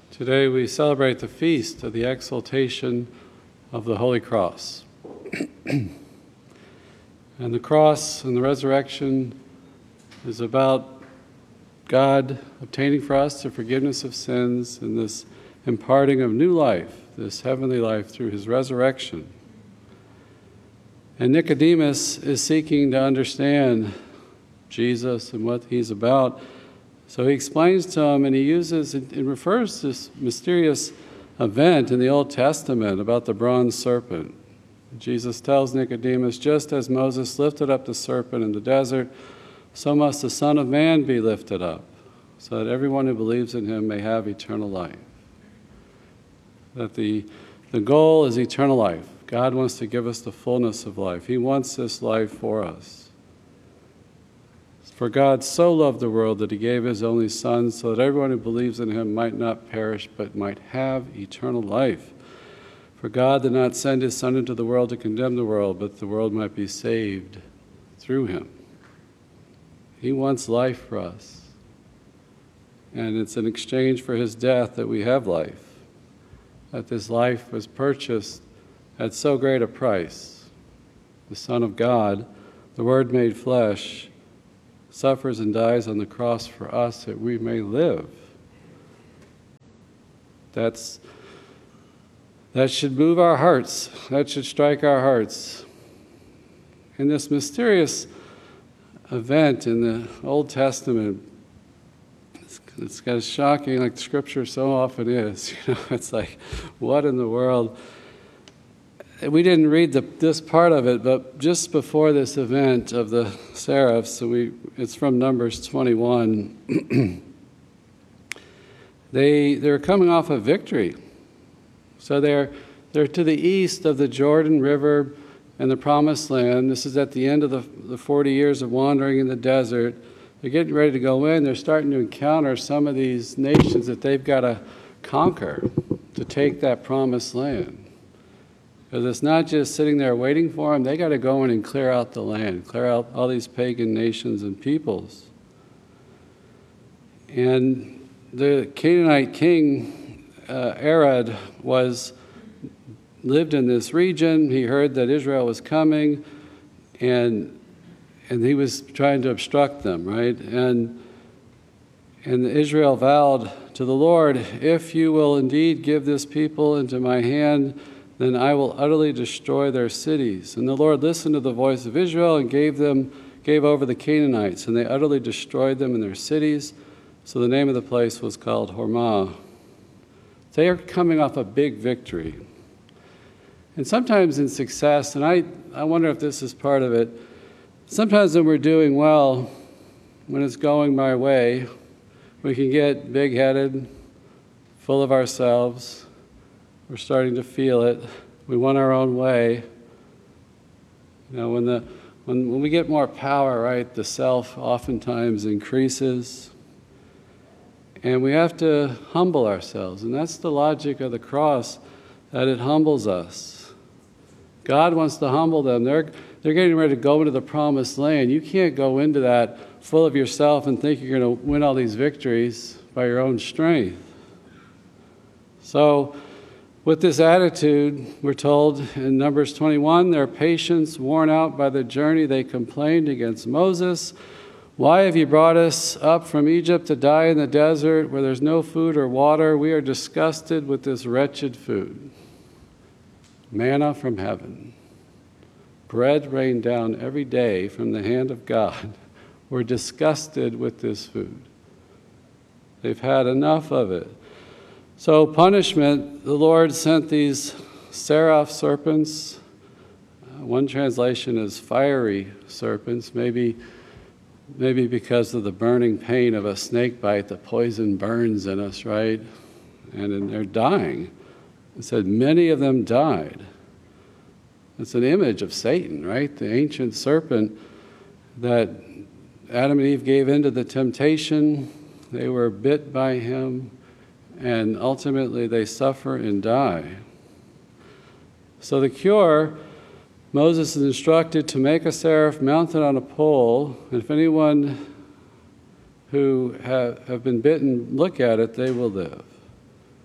Today we celebrate the feast of the exaltation of the Holy Cross. And the cross and the resurrection is about God obtaining for us the forgiveness of sins and this imparting of new life, this heavenly life through his resurrection. And Nicodemus is seeking to understand Jesus and what he's about. So he explains to him, and he uses, it refers to this mysterious event in the Old Testament about the bronze serpent. Jesus tells Nicodemus, just as Moses lifted up the serpent in the desert, so must the Son of Man be lifted up, so that everyone who believes in him may have eternal life. That the goal is eternal life. God wants to give us the fullness of life. He wants this life for us. For God so loved the world that he gave his only Son, so that everyone who believes in him might not perish, but might have eternal life. For God did not send his Son into the world to condemn the world, but the world might be saved through him. He wants life for us. And it's in exchange for his death that we have life. That this life was purchased at so great a price. The Son of God, the Word made flesh, suffers and dies on the cross for us that we may live. That should move our hearts. That should strike our hearts. In this mysterious event in the Old Testament, it's kind of shocking, like Scripture so often is. It's like, what in the world? We didn't read this part of it, but just before this event of the seraphs, it's from Numbers 21. They're coming off a victory. So they're to the east of the Jordan River and the Promised Land. This is at the end of the 40 years of wandering in the desert. They're getting ready to go in. They're starting to encounter some of these nations that they've got to conquer to take that Promised Land. Because it's not just sitting there waiting for them. They got to go in and clear out the land, clear out all these pagan nations and peoples. And the Canaanite king, Arad, lived in this region. He heard that Israel was coming, and he was trying to obstruct them, right? And Israel vowed to the Lord, if you will indeed give this people into my hand, then I will utterly destroy their cities. And the Lord listened to the voice of Israel and gave over the Canaanites, and they utterly destroyed them in their cities. So the name of the place was called Hormah. They are coming off a big victory. And sometimes in success, and I wonder if this is part of it, sometimes when we're doing well, when it's going my way, we can get big-headed, full of ourselves. We're starting to feel it. We want our own way. When we get more power, right, the self oftentimes increases. And we have to humble ourselves. And that's the logic of the cross, that it humbles us. God wants to humble them. They're getting ready to go into the Promised Land. You can't go into that full of yourself and think you're going to win all these victories by your own strength. So, with this attitude, we're told in Numbers 21, their patience worn out by the journey, they complained against Moses. Why have you brought us up from Egypt to die in the desert where there's no food or water? We are disgusted with this wretched food. Manna from heaven. Bread rained down every day from the hand of God. We're disgusted with this food. They've had enough of it. So punishment, the Lord sent these seraph serpents. One translation is fiery serpents, maybe because of the burning pain of a snake bite, the poison burns in us, right? And they're dying. It said many of them died. It's an image of Satan, right? The ancient serpent that Adam and Eve gave into the temptation. They were bit by him. And ultimately they suffer and die. So the cure, Moses is instructed to make a seraph mounted on a pole, and if anyone who have been bitten look at it, they will live.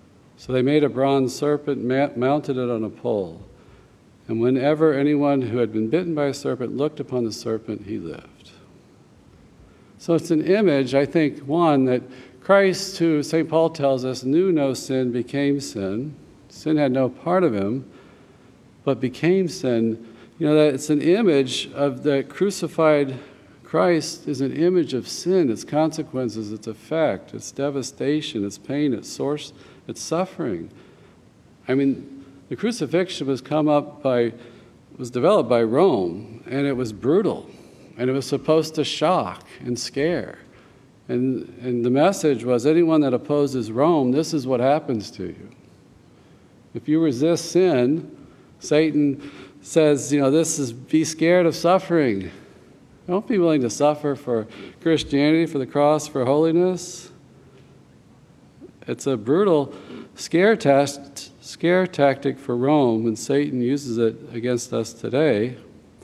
So they made a bronze serpent, mounted it on a pole. And whenever anyone who had been bitten by a serpent looked upon the serpent, he lived. So it's an image, I think, one, that Christ, who St. Paul tells us, knew no sin, became sin. Sin had no part of him, but became sin. You know, that it's an image of the crucified Christ is an image of sin, its consequences, its effect, its devastation, its pain, its source, its suffering. I mean, the crucifixion was developed by Rome, and it was brutal, and it was supposed to shock and scare. And the message was, anyone that opposes Rome, this is what happens to you. If you resist sin, Satan says, be scared of suffering. Don't be willing to suffer for Christianity, for the cross, for holiness. It's a brutal scare tactic for Rome, and Satan uses it against us today.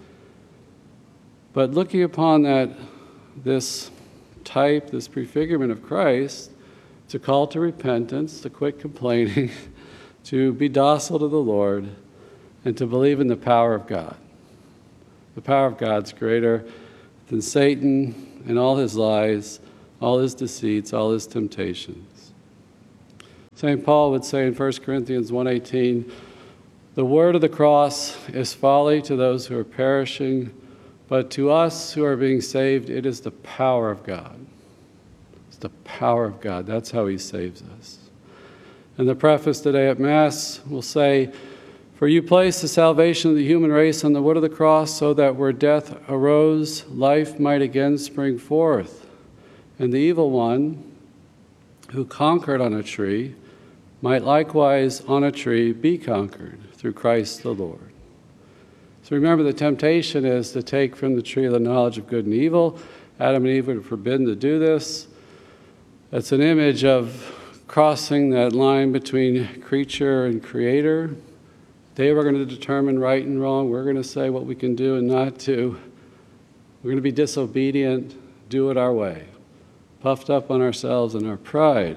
But looking upon this type, this prefigurement of Christ, it's a call to repentance, to quit complaining, to be docile to the Lord, and to believe in the power of God. The power of God's greater than Satan and all his lies, all his deceits, all his temptations. St. Paul would say in 1 Corinthians 1:18, the word of the cross is folly to those who are perishing, but to us who are being saved, it is the power of God. It's the power of God. That's how he saves us. And the preface today at Mass will say, for you placed the salvation of the human race on the wood of the cross, so that where death arose, life might again spring forth. And the evil one, who conquered on a tree, might likewise on a tree be conquered through Christ the Lord. So remember, the temptation is to take from the tree of the knowledge of good and evil. Adam and Eve were forbidden to do this. That's an image of crossing that line between creature and creator. They were going to determine right and wrong. We're going to say what we can do and not do. We're going to be disobedient, do it our way, puffed up on ourselves and our pride.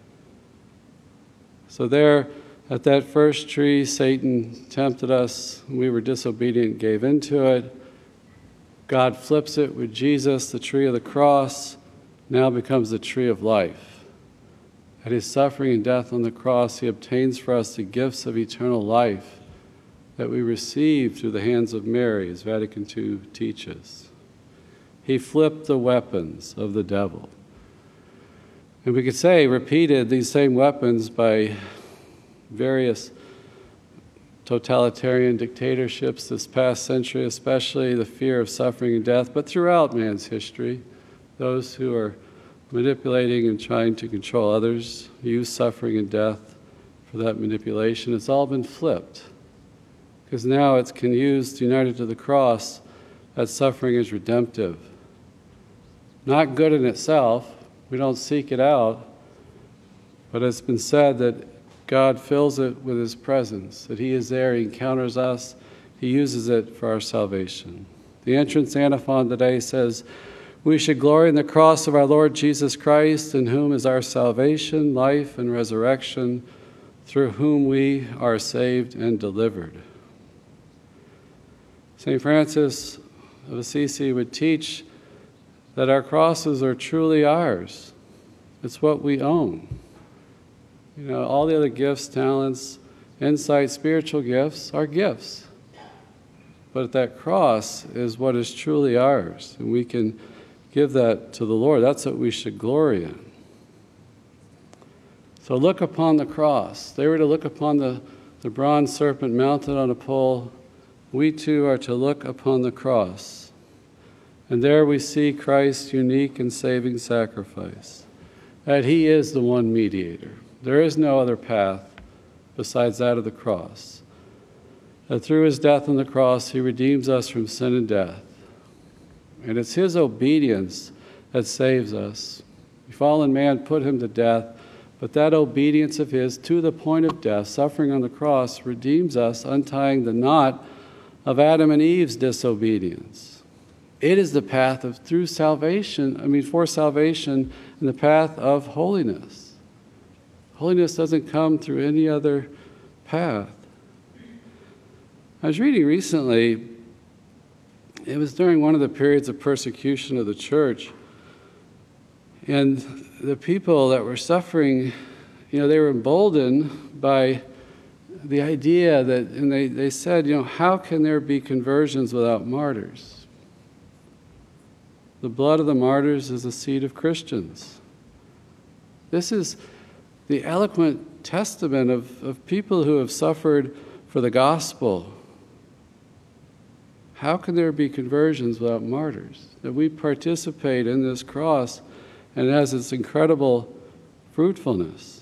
So there, at that first tree, Satan tempted us. We were disobedient, gave into it. God flips it with Jesus. The tree of the cross now becomes the tree of life. At his suffering and death on the cross, he obtains for us the gifts of eternal life that we receive through the hands of Mary, as Vatican II teaches. He flipped the weapons of the devil. And we could say repeated these same weapons by various totalitarian dictatorships this past century, especially the fear of suffering and death, but throughout man's history, those who are manipulating and trying to control others use suffering and death for that manipulation. It's all been flipped. Because now it's used, united to the cross, that suffering is redemptive. Not good in itself, we don't seek it out, but it's been said that God fills it with his presence, that he is there, he encounters us, he uses it for our salvation. The entrance antiphon today says, we should glory in the cross of our Lord Jesus Christ, in whom is our salvation, life, and resurrection, through whom we are saved and delivered. St. Francis of Assisi would teach that our crosses are truly ours. It's what we own. All the other gifts, talents, insight, spiritual gifts are gifts. But that cross is what is truly ours, and we can give that to the Lord. That's what we should glory in. So look upon the cross. They were to look upon the bronze serpent mounted on a pole. We too are to look upon the cross. And there we see Christ's unique and saving sacrifice, that he is the one mediator. There is no other path besides that of the cross. That through his death on the cross, he redeems us from sin and death. And it's his obedience that saves us. Fallen man put him to death, but that obedience of his to the point of death, suffering on the cross, redeems us, untying the knot of Adam and Eve's disobedience. It is the path of for salvation, and the path of holiness. Holiness doesn't come through any other path. I was reading recently, it was during one of the periods of persecution of the church, and the people that were suffering, they were emboldened by the idea that, and they said, how can there be conversions without martyrs? The blood of the martyrs is the seed of Christians. This is the eloquent testament of people who have suffered for the gospel. How can there be conversions without martyrs? That we participate in this cross and it has its incredible fruitfulness.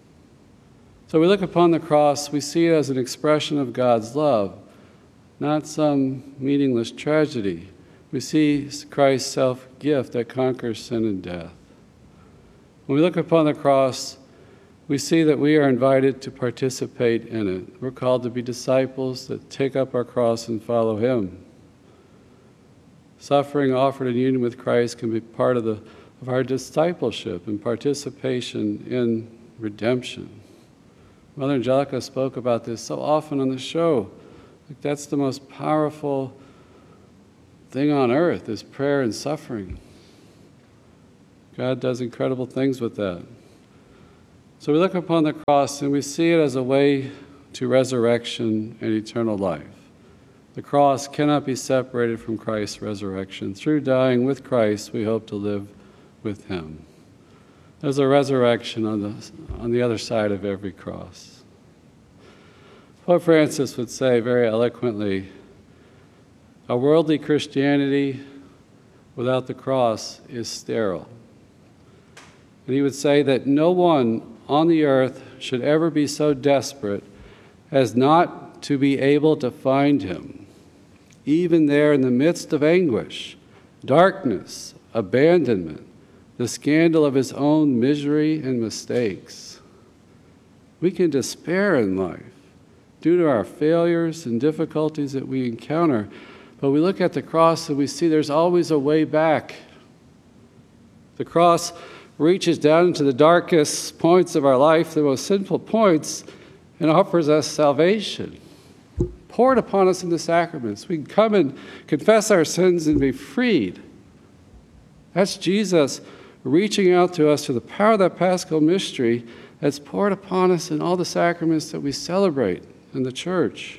So we look upon the cross, we see it as an expression of God's love, not some meaningless tragedy. We see Christ's self-gift that conquers sin and death. When we look upon the cross, we see that we are invited to participate in it. We're called to be disciples that take up our cross and follow Him. Suffering offered in union with Christ can be part of our discipleship and participation in redemption. Mother Angelica spoke about this so often on the show. That's the most powerful thing on earth, is prayer and suffering. God does incredible things with that. So we look upon the cross and we see it as a way to resurrection and eternal life. The cross cannot be separated from Christ's resurrection. Through dying with Christ, we hope to live with Him. There's a resurrection on the other side of every cross. Pope Francis would say very eloquently, a worldly Christianity without the cross is sterile. And he would say that no one on the earth should ever be so desperate as not to be able to find Him, even there in the midst of anguish, darkness, abandonment, the scandal of his own misery and mistakes. We can despair in life due to our failures and difficulties that we encounter, but we look at the cross and we see there's always a way back. The cross reaches down into the darkest points of our life, the most sinful points, and offers us salvation, poured upon us in the sacraments. We can come and confess our sins and be freed. That's Jesus reaching out to us through the power of that Paschal mystery that's poured upon us in all the sacraments that we celebrate in the church.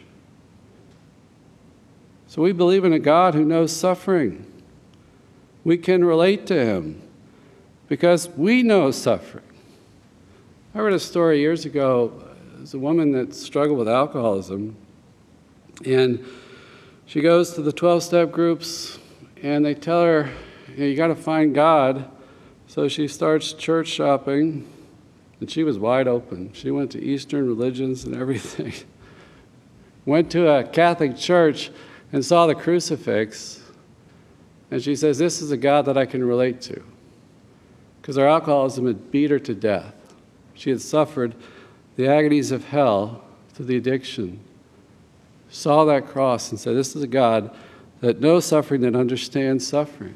So we believe in a God who knows suffering. We can relate to Him because we know suffering. I read a story years ago. There's a woman that struggled with alcoholism, and she goes to the 12-step groups, and they tell her, you got to find God. So she starts church shopping, and she was wide open. She went to Eastern religions and everything. Went to a Catholic church and saw the crucifix, and she says, this is a God that I can relate to. Because her alcoholism had beat her to death. She had suffered the agonies of hell through the addiction. Saw that cross and said, this is a God that knows suffering, that understands suffering.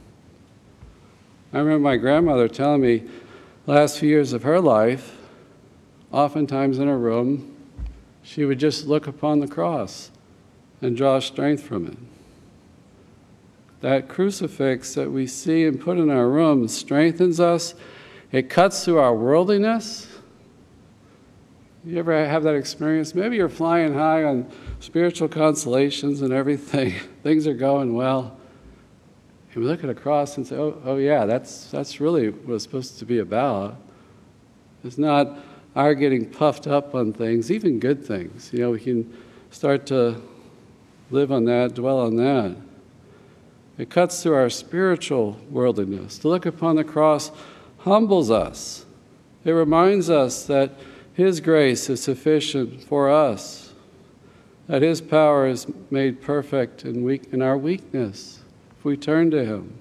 I remember my grandmother telling me the last few years of her life, oftentimes in her room, she would just look upon the cross and draw strength from it. That crucifix that we see and put in our room strengthens us. It cuts through our worldliness. You ever have that experience? Maybe you're flying high on spiritual consolations and everything. Things are going well. And we look at a cross and say, oh yeah, that's really what it's supposed to be about. It's not our getting puffed up on things, even good things. We can start to live on that, dwell on that. It cuts through our spiritual worldliness. To look upon the cross humbles us. It reminds us that His grace is sufficient for us, that His power is made perfect in our weakness if we turn to Him.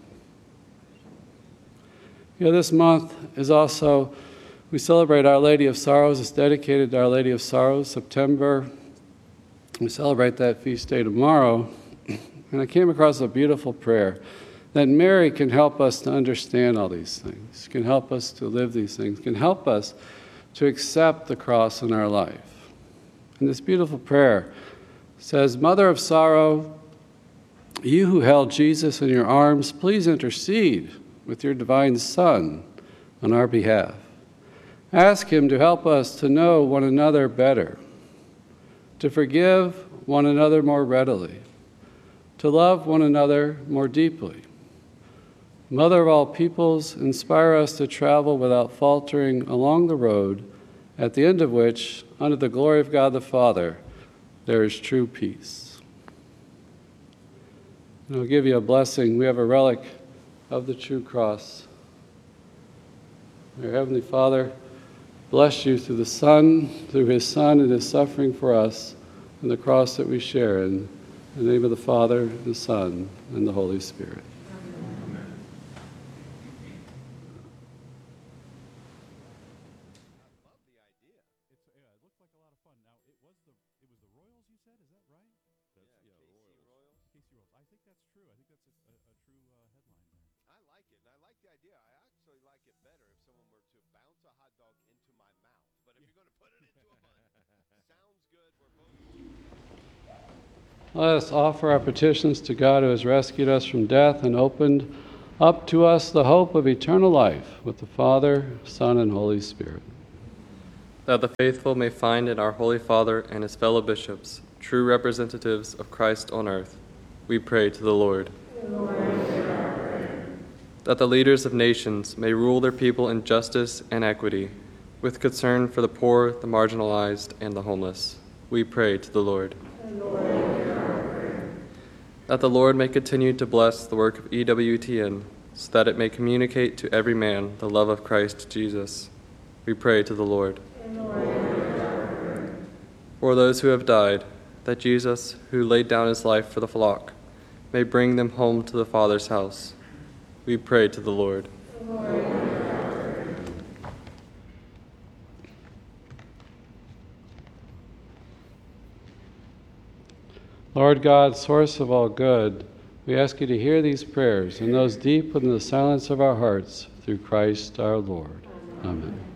This month is also, we celebrate Our Lady of Sorrows. It's dedicated to Our Lady of Sorrows, September. We celebrate that feast day tomorrow. And I came across a beautiful prayer that Mary can help us to understand all these things, can help us to live these things, can help us to accept the cross in our life. And this beautiful prayer says, Mother of sorrow, you who held Jesus in your arms, please intercede with your divine Son on our behalf. Ask him to help us to know one another better, to forgive one another more readily, to love one another more deeply. Mother of all peoples, inspire us to travel without faltering along the road, at the end of which, under the glory of God the Father, there is true peace. And I'll give you a blessing. We have a relic of the true cross. Our Heavenly Father, bless you through the Son, through his Son and his suffering for us, and the cross that we share in the name of the Father, the Son, and the Holy Spirit. Amen. I love the idea. It looked like a lot of fun. Now, it was the Royals, you said? Is that right? Royals. KC Royals. I think that's true. I think that's a true headline there. I like it, and I like the idea. I actually like it better if someone were to bounce a hot dog into my mouth. But if you're going to put it into a bun, sounds good. We're both. Let us offer our petitions to God who has rescued us from death and opened up to us the hope of eternal life with the Father, Son, and Holy Spirit. That the faithful may find in our Holy Father and his fellow bishops true representatives of Christ on earth, we pray to the Lord. That the leaders of nations may rule their people in justice and equity, with concern for the poor, the marginalized, and the homeless, we pray to the Lord. That the Lord may continue to bless the work of EWTN, so that it may communicate to every man the love of Christ Jesus, we pray to the Lord. For those who have died, that Jesus, who laid down his life for the flock, may bring them home to the Father's house, we pray to the Lord. Lord God, source of all good, we ask you to hear these prayers and those deep within the silence of our hearts through Christ our Lord. Amen.